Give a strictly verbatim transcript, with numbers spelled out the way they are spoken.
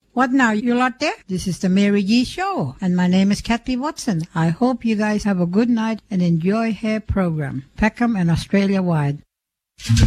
What now, you lot there? This is the Mary G Show, and my name is Kathy Watson. I hope you guys have a good night and enjoy her program, Peckham and Australia-wide.